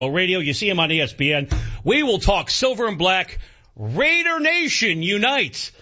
Radio. You see him on ESPN. We will talk silver and black. Raider Nation unite.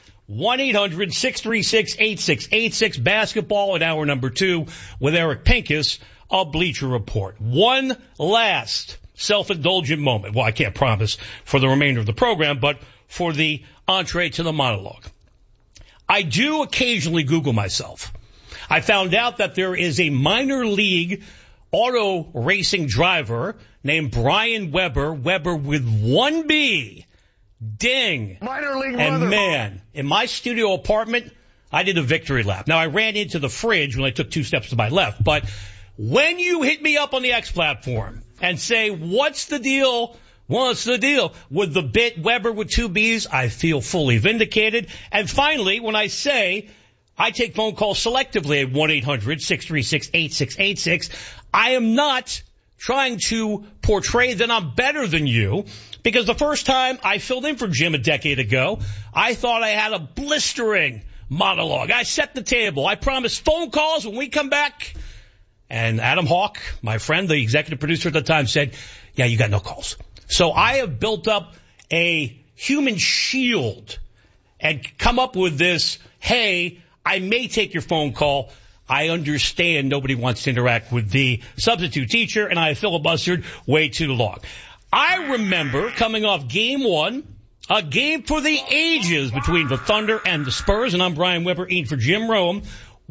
1-800-636-8686. Basketball at hour number 2 with Eric Pincus of Bleacher Report. One last self-indulgent moment. Well, I can't promise for the remainder of the program, but for the entree to the monologue. I do occasionally Google myself. I found out that there is a minor league auto racing driver named Brian Weber with one B. Ding. Minor league and mother. Man, in my studio apartment, I did a victory lap. Now, I ran into the fridge when I took 2 steps to my left, but when you hit me up on the X platform and say, what's the deal with the bit Weber with 2 B's, I feel fully vindicated. And finally, when I say I take phone calls selectively at 1-800-636-8686, I am not trying to portray that I'm better than you, because the first time I filled in for Jim a decade ago, I thought I had a blistering monologue. I set the table. I promised phone calls when we come back. And Adam Hawk, my friend, the executive producer at the time, said, yeah, you got no calls. So I have built up a human shield and come up with this, hey, I may take your phone call. I understand nobody wants to interact with the substitute teacher, and I filibustered way too long. I remember coming off game 1, a game for the ages between the Thunder and the Spurs, and I'm Brian Weber, in for Jim Rome,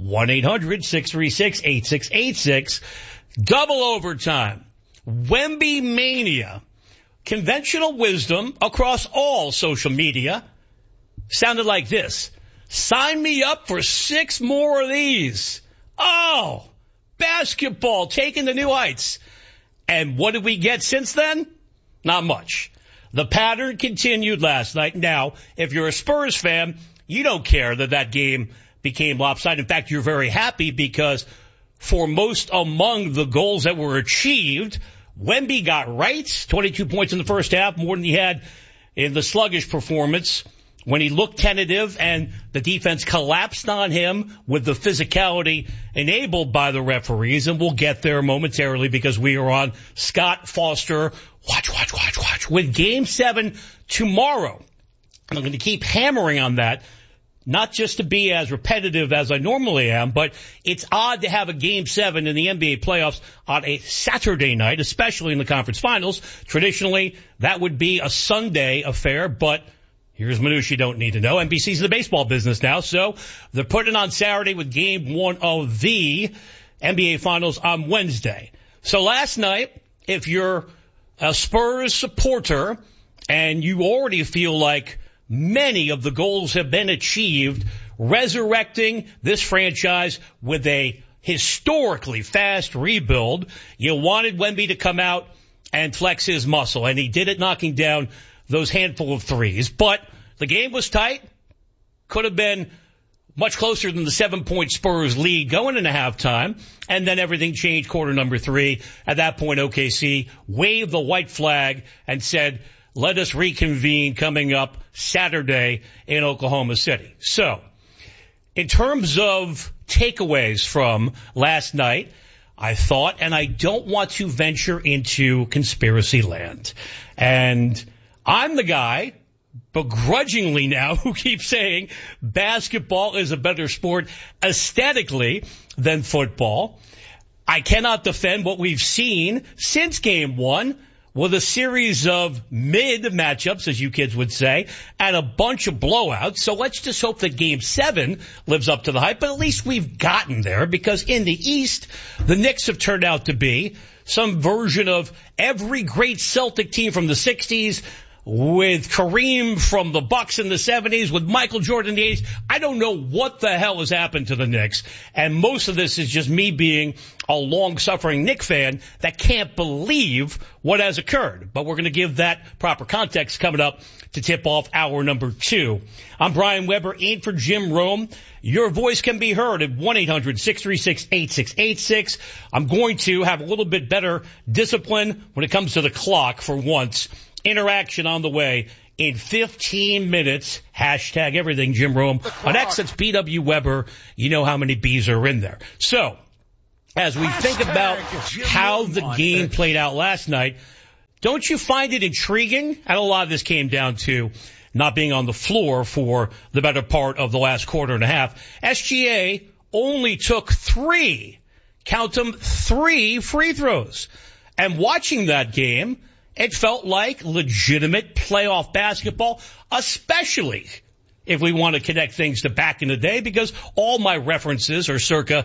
1-800-636-8686. Double overtime. Wemby mania. Conventional wisdom across all social media sounded like this. Sign me up for 6 more of these. Oh, basketball taking the new heights. And what did we get since then? Not much. The pattern continued last night. Now, if you're a Spurs fan, you don't care that game became lopsided. In fact, you're very happy because for most among the goals that were achieved, Wemby got right. 22 points in the first half, more than he had in the sluggish performance when he looked tentative and the defense collapsed on him with the physicality enabled by the referees. And we'll get there momentarily because we are on Scott Foster. Watch with Game 7 tomorrow. And I'm going to keep hammering on that, not just to be as repetitive as I normally am, but it's odd to have a Game 7 in the NBA playoffs on a Saturday night, especially in the conference finals. Traditionally, that would be a Sunday affair, but here's minutiae you don't need to know. NBC's in the baseball business now, so they're putting it on Saturday with Game 1 of the NBA Finals on Wednesday. So last night, if you're a Spurs supporter and you already feel like many of the goals have been achieved, resurrecting this franchise with a historically fast rebuild, you wanted Wemby to come out and flex his muscle, and he did it knocking down those handful of threes. But the game was tight. Could have been much closer than the 7-point Spurs lead going into halftime. And then everything changed quarter number 3. At that point, OKC waved the white flag and said, let us reconvene coming up Saturday in Oklahoma City. So, in terms of takeaways from last night, I thought, and I don't want to venture into conspiracy land. And I'm the guy, begrudgingly now, who keeps saying basketball is a better sport aesthetically than football. I cannot defend what we've seen since Game 1 with a series of mid matchups, as you kids would say, and a bunch of blowouts. So let's just hope that Game 7 lives up to the hype, but at least we've gotten there, because in the East, the Knicks have turned out to be some version of every great Celtic team from the 60s, with Kareem from the Bucks in the 70s, with Michael Jordan in the 80s. I don't know what the hell has happened to the Knicks, and most of this is just me being a long-suffering Knick fan that can't believe what has occurred. But we're going to give that proper context coming up to tip off hour number 2. I'm Brian Weber, in for Jim Rome. Your voice can be heard at 1-800-636-8686. I'm going to have a little bit better discipline when it comes to the clock for once. Interaction on the way in 15 minutes. Hashtag everything Jim Rome. On X, that's BW Weber. You know how many B's are in there. So, as we think about how the game played out last night, don't you find it intriguing? And a lot of this came down to not being on the floor for the better part of the last quarter and a half. SGA only took 3, count them, 3 free throws. And watching that game, it felt like legitimate playoff basketball, especially if we want to connect things to back in the day, because all my references are circa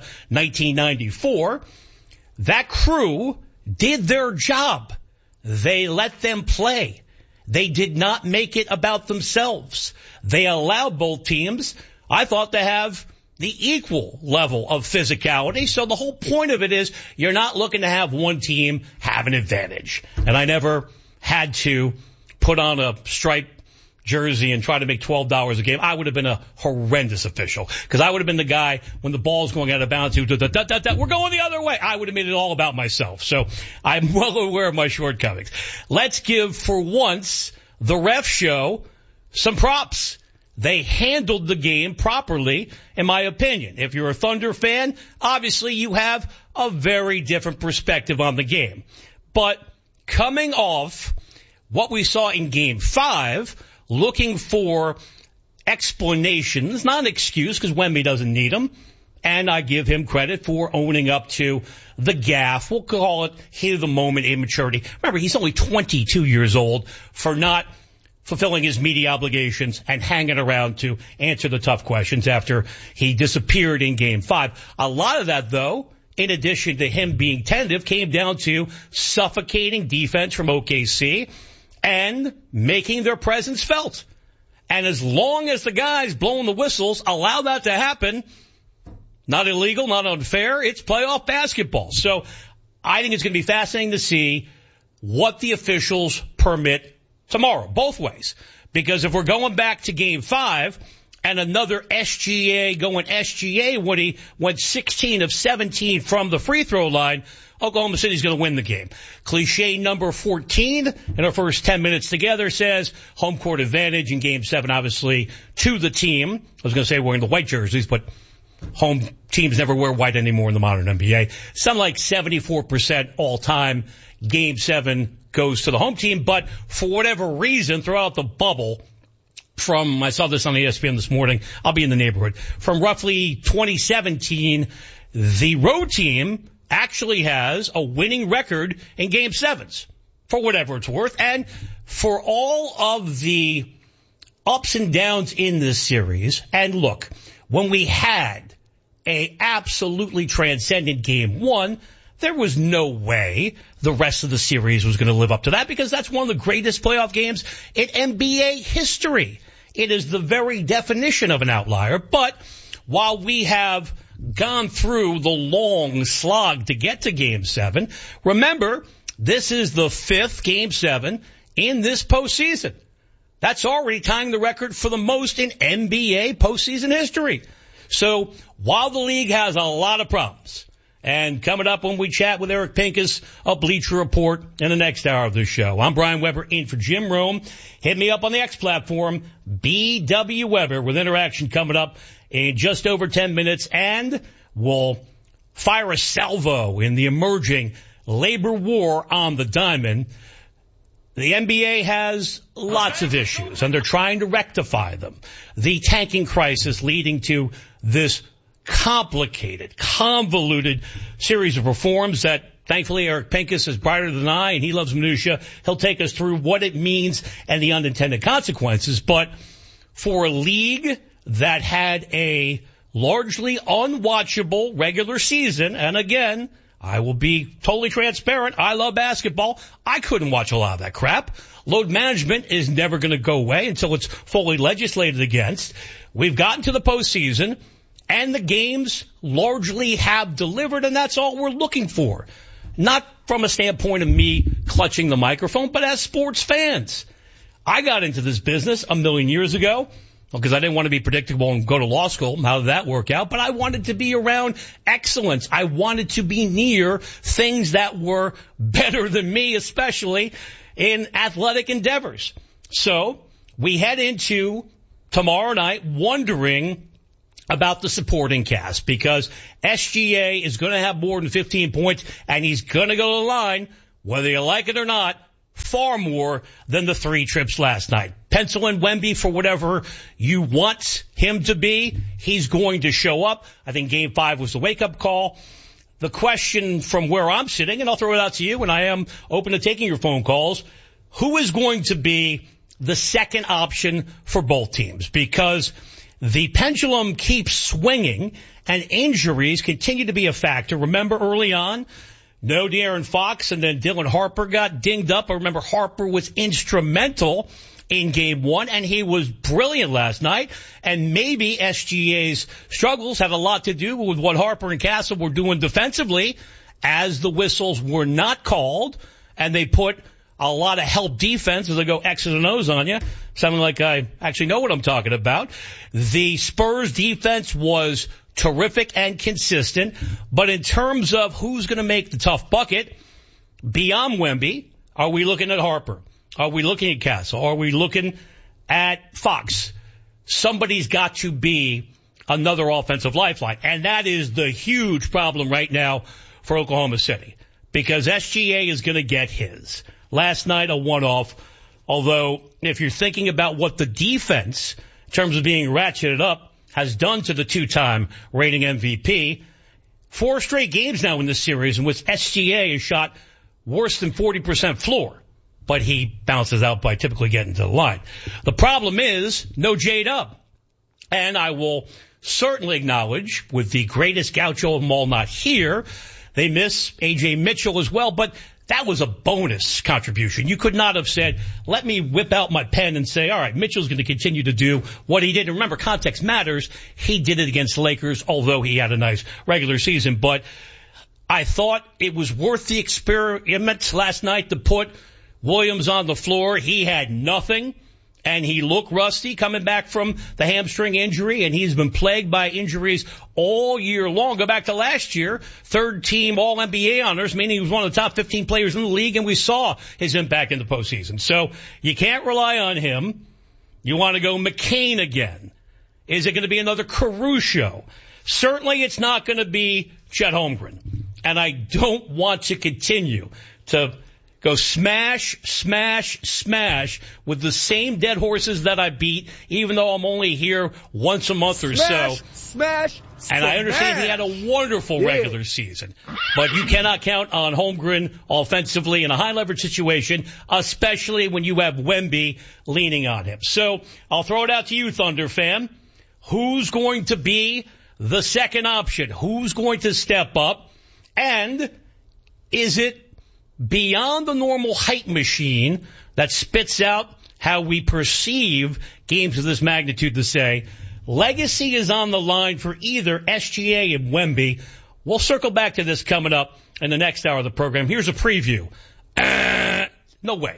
1994. That crew did their job. They let them play. They did not make it about themselves. They allowed both teams, I thought, to have the equal level of physicality. So the whole point of it is you're not looking to have one team have an advantage. And I never had to put on a striped jersey and try to make $12 a game. I would have been a horrendous official, because I would have been the guy when the ball's going out of bounds, we're going the other way. I would have made it all about myself. So I'm well aware of my shortcomings. Let's give, for once, the ref show some props. They handled the game properly, in my opinion. If you're a Thunder fan, obviously you have a very different perspective on the game. But coming off what we saw in Game 5, looking for explanations, not an excuse, because Wemby doesn't need them. And I give him credit for owning up to the gaffe. We'll call it heat of the moment immaturity. Remember, he's only 22 years old, for not fulfilling his media obligations and hanging around to answer the tough questions after he disappeared in Game 5. A lot of that, though, in addition to him being tentative, came down to suffocating defense from OKC and making their presence felt. And as long as the guys blowing the whistles allow that to happen, not illegal, not unfair, it's playoff basketball. So I think it's going to be fascinating to see what the officials permit tomorrow, both ways. Because if we're going back to Game 5 and another SGA going SGA when he went 16 of 17 from the free throw line, Oklahoma City's going to win the game. Cliche number 14 in our first 10 minutes together says home court advantage in Game 7, obviously, to the team. I was going to say wearing the white jerseys, but home teams never wear white anymore in the modern NBA. Something like 74% all time. Game 7 goes to the home team, but for whatever reason, throughout the bubble, I saw this on ESPN this morning, I'll be in the neighborhood, from roughly 2017, the road team actually has a winning record in Game 7s, for whatever it's worth. And for all of the ups and downs in this series, and look, when we had a absolutely transcendent Game 1, there was no way the rest of the series was going to live up to that, because that's one of the greatest playoff games in NBA history. It is the very definition of an outlier. But while we have gone through the long slog to get to Game 7, remember, this is the 5th Game 7 in this postseason. That's already tying the record for the most in NBA postseason history. So while the league has a lot of problems, and coming up when we chat with Eric Pincus of Bleacher Report in the next hour of the show, I'm Brian Weber in for Jim Rome. Hit me up on the X platform, BW Weber, with interaction coming up in just over 10 minutes, and we'll fire a salvo in the emerging labor war on the diamond. The NBA has lots of issues, and they're trying to rectify them. The tanking crisis leading to this complicated, convoluted series of reforms that, thankfully, Eric Pincus is brighter than I, and he loves minutia. He'll take us through what it means and the unintended consequences. But for a league that had a largely unwatchable regular season, and again, I will be totally transparent, I love basketball, I couldn't watch a lot of that crap. Load management is never going to go away until it's fully legislated against. We've gotten to the postseason, and the games largely have delivered, and that's all we're looking for. Not from a standpoint of me clutching the microphone, but as sports fans. I got into this business a million years ago because I didn't want to be predictable and go to law school. How did that work out? But I wanted to be around excellence. I wanted to be near things that were better than me, especially in athletic endeavors. So we head into tomorrow night wondering about the supporting cast, because SGA is going to have more than 15 points, and he's going to go to the line, whether you like it or not, far more than the 3 trips last night. Pencil in Wemby for whatever you want him to be. He's going to show up. I think Game 5 was the wake-up call. The question from where I'm sitting, and I'll throw it out to you, and I am open to taking your phone calls, who is going to be the second option for both teams? Because the pendulum keeps swinging, and injuries continue to be a factor. Remember early on, no De'Aaron Fox, and then Dylan Harper got dinged up. I remember Harper was instrumental in Game 1, and he was brilliant last night. And maybe SGA's struggles had a lot to do with what Harper and Castle were doing defensively, as the whistles were not called, and they put a lot of help defense as they go X's and O's on you. Sounding like I actually know what I'm talking about. The Spurs defense was terrific and consistent, but in terms of who's going to make the tough bucket, beyond Wemby, are we looking at Harper? Are we looking at Castle? Are we looking at Fox? Somebody's got to be another offensive lifeline, and that is the huge problem right now for Oklahoma City, because SGA is going to get his. Last night, a one-off, although if you're thinking about what the defense, in terms of being ratcheted up, has done to the 2-time reigning MVP, 4 straight games now in this series in which SGA has shot worse than 40% floor, but he bounces out by typically getting to the line. The problem is no J-Dub. And I will certainly acknowledge, with the greatest gaucho of them all not here, they miss A.J. Mitchell as well, but that was a bonus contribution. You could not have said, let me whip out my pen and say, all right, Mitchell's going to continue to do what he did. And remember, context matters. He did it against the Lakers, although he had a nice regular season. But I thought it was worth the experiment last night to put Williams on the floor. He had nothing, and he looked rusty coming back from the hamstring injury, and he's been plagued by injuries all year long. Go back to last year, 3rd team All-NBA honors, meaning he was one of the top 15 players in the league, and we saw his impact in the postseason. So you can't rely on him. You want to go McCain again. Is it going to be another Caruso? Certainly it's not going to be Chet Holmgren. And I don't want to continue to go smash, smash, smash with the same dead horses that I beat, even though I'm only here once a month or so. Smash, and I understand he had a wonderful regular season. But you cannot count on Holmgren offensively in a high-leverage situation, especially when you have Wemby leaning on him. So I'll throw it out to you, Thunder fan. Who's going to be the second option? Who's going to step up? And is it beyond the normal hype machine that spits out how we perceive games of this magnitude to say, legacy is on the line for either SGA and Wemby? We'll circle back to this coming up in the next hour of the program. Here's a preview. No way.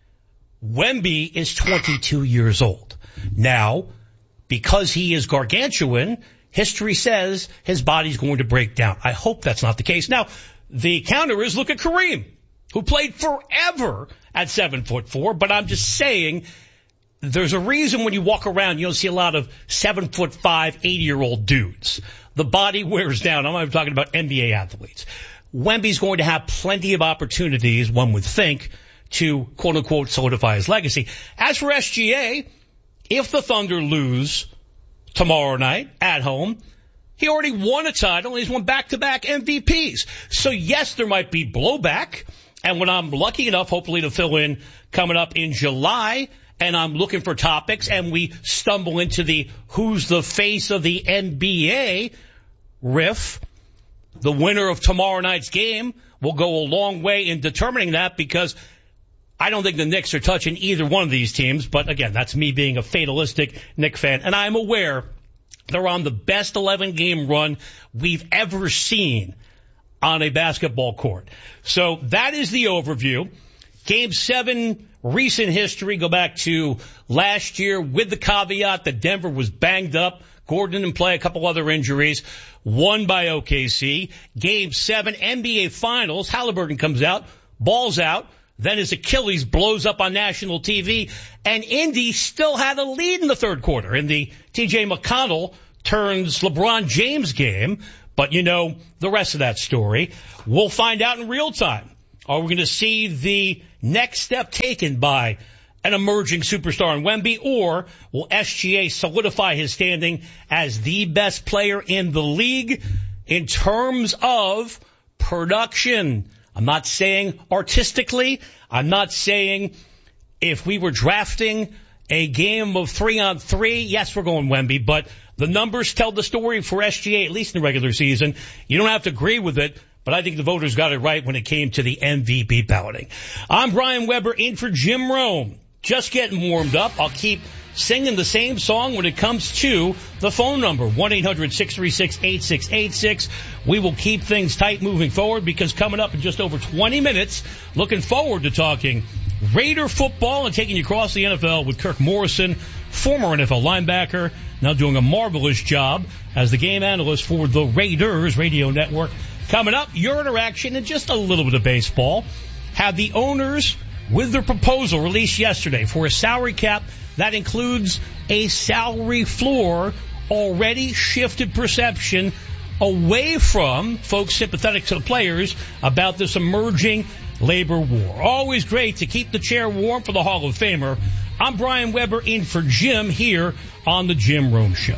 Wemby is 22 years old. Now, because he is gargantuan, history says his body's going to break down. I hope that's not the case. Now, the counter is look at Kareem, who played forever at 7'4", but I'm just saying there's a reason when you walk around you don't see a lot of 7'5", 80-year-old dudes. The body wears down. I'm not even talking about NBA athletes. Wemby's going to have plenty of opportunities, one would think, to quote-unquote solidify his legacy. As for SGA, if the Thunder lose tomorrow night at home, he already won a title and he's won back-to-back MVPs. So yes, there might be blowback. And when I'm lucky enough, hopefully, to fill in coming up in July, and I'm looking for topics, and we stumble into the who's the face of the NBA riff, the winner of tomorrow night's game will go a long way in determining that, because I don't think the Knicks are touching either one of these teams. But again, that's me being a fatalistic Knicks fan. And I'm aware they're on the best 11-game run we've ever seen on a basketball court. So that is the overview. Game 7, recent history, go back to last year with the caveat that Denver was banged up. Gordon didn't play, a couple other injuries. Won by OKC. Game 7, NBA Finals. Halliburton comes out, balls out. Then his Achilles blows up on national TV. And Indy still had a lead in the third quarter in the T.J. McConnell turns LeBron James game. But you know the rest of that story. We'll find out in real time Are we going to see the next step taken by an emerging superstar in Wemby, or will SGA solidify his standing as the best player in the league in terms of production? I'm not saying artistically. I'm not saying if we were drafting a game of 3-on-3, yes, we're going Wemby, but the numbers tell the story for SGA, at least in the regular season. You don't have to agree with it, but I think the voters got it right when it came to the MVP balloting. I'm Brian Weber in for Jim Rome. Just getting warmed up. I'll keep singing the same song when it comes to the phone number, 1-800-636-8686. We will keep things tight moving forward because coming up in just over 20 minutes, looking forward to talking Raider football and taking you across the NFL with Kirk Morrison, former NFL linebacker, now doing a marvelous job as the game analyst for the Raiders Radio Network. Coming up, your interaction and just a little bit of baseball. Have the owners with their proposal released yesterday for a salary cap that includes a salary floor already shifted perception away from folks sympathetic to the players about this emerging labor war. Always great to keep the chair warm for the Hall of Famer. I'm Brian Weber in for Jim here on the Jim Rome Show.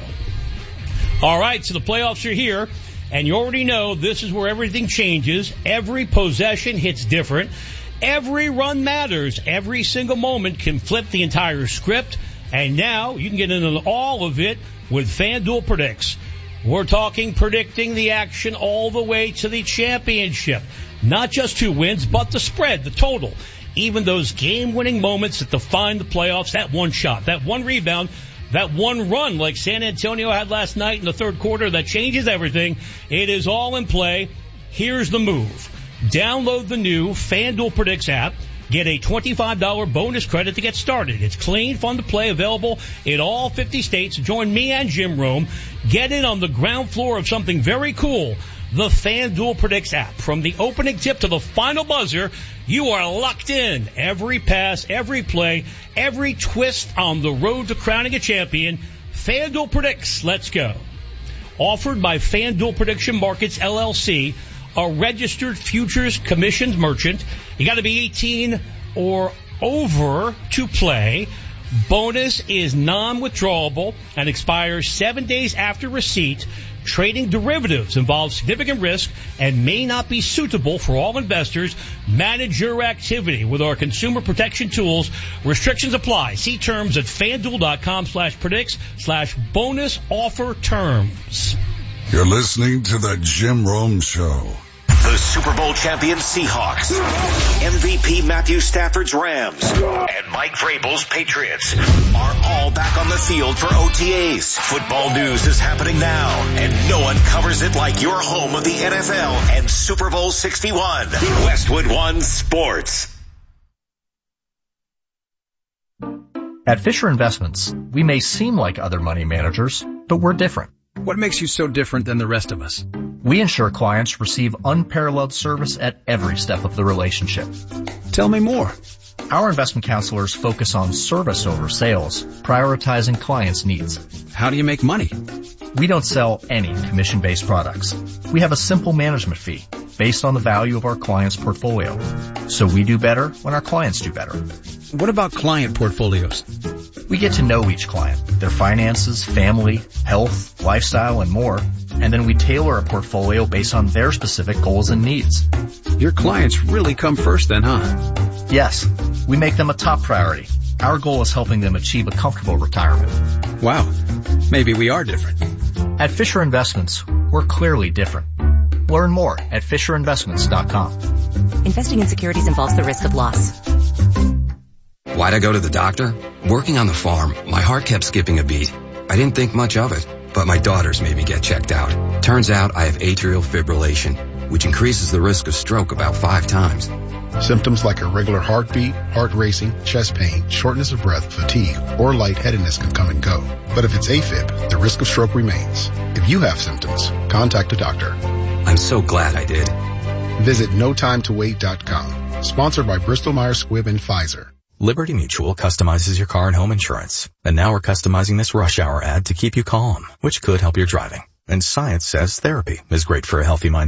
All right, so the playoffs are here, and you already know this is where everything changes. Every possession hits different. Every run matters. Every single moment can flip the entire script. And now you can get into all of it with FanDuel Predicts. We're talking predicting the action all the way to the championship. Not just who wins, but the spread, the total. Even those game-winning moments that define the playoffs, that one shot, that one rebound, that one run like San Antonio had last night in the third quarter that changes everything. It is all in play. Here's the move. Download the new FanDuel Predicts app. Get a $25 bonus credit to get started. It's clean, fun to play, available in all 50 states. Join me and Jim Rome. Get in on the ground floor of something very cool, the FanDuel Predicts app. From the opening tip to the final buzzer, you are locked in. Every pass, every play, every twist on the road to crowning a champion. FanDuel Predicts. Let's go. Offered by FanDuel Prediction Markets, LLC, a registered futures commissioned merchant. You got to be 18 or over to play. Bonus is non-withdrawable and expires 7 days after receipt. Trading derivatives involves significant risk and may not be suitable for all investors. Manage your activity with our consumer protection tools. Restrictions apply. See terms at FanDuel.com/predicts/bonus offer terms. You're listening to the Jim Rome Show. The Super Bowl champion Seahawks, MVP Matthew Stafford's Rams, and Mike Vrabel's Patriots are all back on the field for OTAs. Football news is happening now, and no one covers it like your home of the NFL and Super Bowl 61. Westwood One Sports. At Fisher Investments, we may seem like other money managers, but we're different. What makes you so different than the rest of us? We ensure clients receive unparalleled service at every step of the relationship. Tell me more. Our investment counselors focus on service over sales, prioritizing clients' needs. How do you make money? We don't sell any commission-based products. We have a simple management fee based on the value of our client's portfolio. So we do better when our clients do better. What about client portfolios? We get to know each client, their finances, family, health, lifestyle, and more, and then we tailor a portfolio based on their specific goals and needs. Your clients really come first then, huh? Yes, we make them a top priority. Our goal is helping them achieve a comfortable retirement. Wow, maybe we are different. At Fisher Investments, we're clearly different. Learn more at FisherInvestments.com. Investing in securities involves the risk of loss. Why'd I go to the doctor? Working on the farm, my heart kept skipping a beat. I didn't think much of it, but my daughters made me get checked out. Turns out I have atrial fibrillation, which increases the risk of stroke about 5 times. Symptoms like irregular heartbeat, heart racing, chest pain, shortness of breath, fatigue, or lightheadedness can come and go. But if it's AFib, the risk of stroke remains. If you have symptoms, contact a doctor. I'm so glad I did. Visit NoTimeToWait.com. Sponsored by Bristol-Myers Squibb and Pfizer. Liberty Mutual customizes your car and home insurance. And now we're customizing this rush hour ad to keep you calm, which could help your driving. And science says therapy is great for a healthy mindset.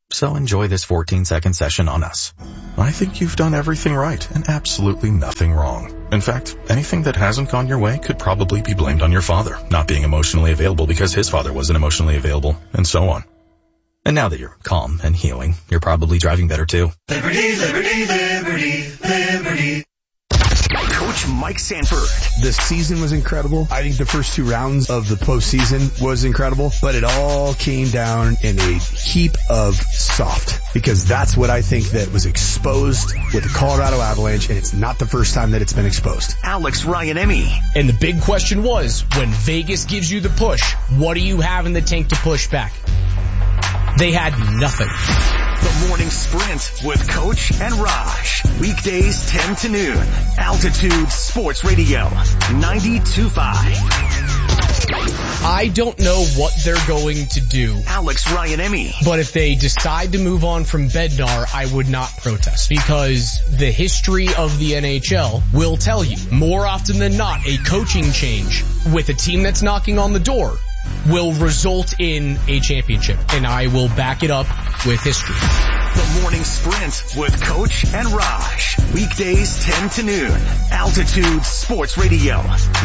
So enjoy this 14-second session on us. I think you've done everything right and absolutely nothing wrong. In fact, anything that hasn't gone your way could probably be blamed on your father, not being emotionally available because his father wasn't emotionally available, and so on. And now that you're calm and healing, you're probably driving better too. Liberty, liberty, liberty, liberty. Coach Mike Sanford. The season was incredible. I think the first 2 rounds of the postseason was incredible, but it all came down in a heap of soft, because that's what I think that was exposed with the Colorado Avalanche, and it's not the first time that it's been exposed. Alex Ryan-Emmy. And the big question was, when Vegas gives you the push, what do you have in the tank to push back? They had nothing. The Morning Sprint with Coach and Raj. Weekdays 10 to noon. Altitude Sports Radio 92.5. I don't know what they're going to do. Alex Ryan-Emmy. But if they decide to move on from Bednar, I would not protest, because the history of the NHL will tell you more often than not a coaching change with a team that's knocking on the door will result in a championship, and I will back it up with history. The Morning Sprint with Coach and Raj. Weekdays 10 to noon. Altitude Sports Radio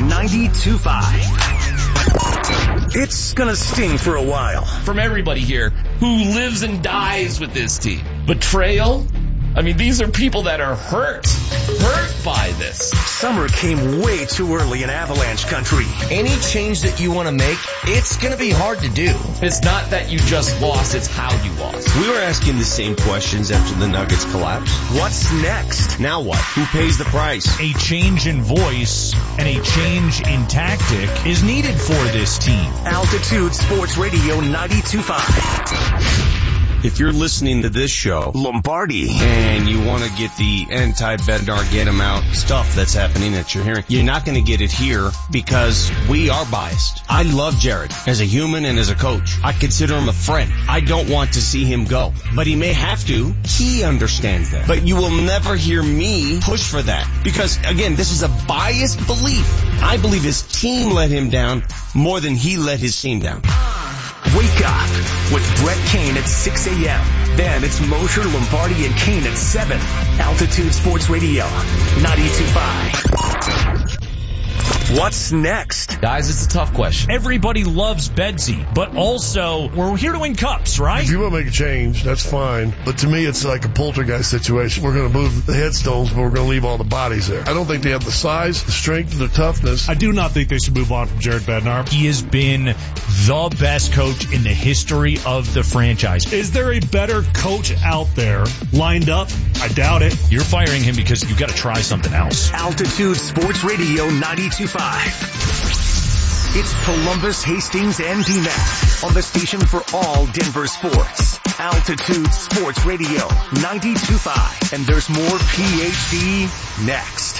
92.5. It's gonna sting for a while. From everybody here who lives and dies with this team. Betrayal? I mean, these are people that are hurt by this. Summer came way too early in Avalanche country. Any change that you want to make, it's going to be hard to do. It's not that you just lost, it's how you lost. We were asking the same questions after the Nuggets collapsed. What's next? Now what? Who pays the price? A change in voice and a change in tactic is needed for this team. Altitude Sports Radio 92.5. If you're listening to this show, Lombardi, and you want to get the anti-Bednar, get him out stuff that's happening that you're hearing, you're not going to get it here because we are biased. I love Jared as a human and as a coach. I consider him a friend. I don't want to see him go, but he may have to. He understands that. But you will never hear me push for that because, again, this is a biased belief. I believe his team let him down more than he let his team down. Wake up with Brett Kane at 6 a.m. Then it's Mosher, Lombardi, and Kane at 7. Altitude Sports Radio 92.5. What's next? Guys, it's a tough question. Everybody loves Bedsy, but also we're here to win cups, right? If you want to make a change, that's fine. But to me, it's like a poltergeist situation. We're going to move the headstones, but we're going to leave all the bodies there. I don't think they have the size, the strength, the toughness. I do not think they should move on from Jared Bednar. He has been the best coach in the history of the franchise. Is there a better coach out there lined up? I doubt it. You're firing him because you've got to try something else. Altitude Sports Radio 92.5. It's Columbus, Hastings, and DMAC on the station for all Denver sports. Altitude Sports Radio 92.5. And there's more PhD next.